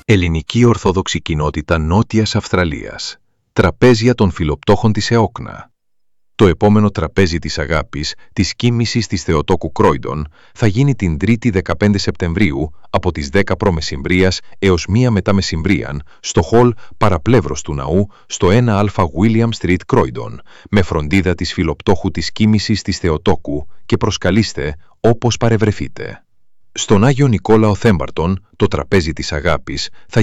Ελληνική Ορθόδοξη Κοινότητα Νότιας Αυστραλίας. Τραπέζια των Φιλοπτώχων της ΕΟΚΝΑ. Το επόμενο τραπέζι της αγάπης, της κοίμησης της Θεοτόκου Κρόιντον, θα γίνει την 3η 15 Σεπτεμβρίου από τις 10 π.Μ. έως 1 μετά μεσημβρίαν στο χολ παραπλεύρος του ναού στο 1α William Street Croydon, με φροντίδα της Φιλοπτώχου της κοίμησης της Θεοτόκου και προσκαλείστε όπως παρευρεθείτε. Στον Άγιο Νικόλαο Θέμπαρτον, το τραπέζι της αγάπης θα